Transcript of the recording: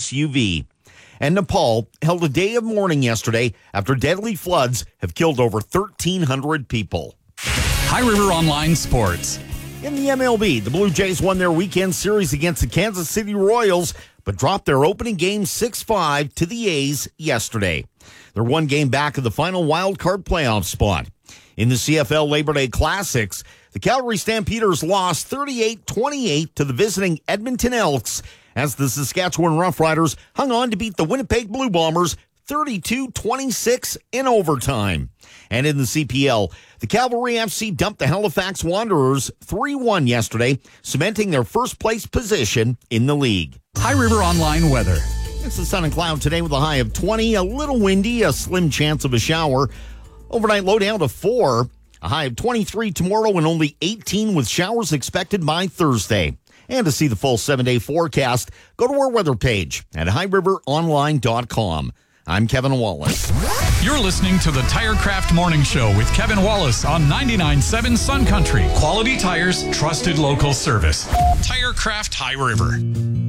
SUV. And Nepal held a day of mourning yesterday after deadly floods have killed over 1,300 people. High River Online Sports. In the MLB, the Blue Jays won their weekend series against the Kansas City Royals, but dropped their opening game 6-5 to the A's yesterday. They're one game back of the final wild card playoff spot. In the CFL Labor Day Classics, the Calgary Stampeders lost 38-28 to the visiting Edmonton Elks as the Saskatchewan Roughriders hung on to beat the Winnipeg Blue Bombers 32-26 in overtime. And in the CPL, the Cavalry FC dumped the Halifax Wanderers 3-1 yesterday, cementing their first place position in the league. High River Online weather. It's the sun and cloud today with a high of 20, a little windy, a slim chance of a shower. Overnight low down to 4, a high of 23 tomorrow and only 18 with showers expected by Thursday. And to see the full 7-day forecast, go to our weather page at highriveronline.com. I'm Kevin Wallace. You're listening to the TireCraft Morning Show with Kevin Wallace on 99.7 Sun Country. Quality tires, trusted local service. TireCraft High River.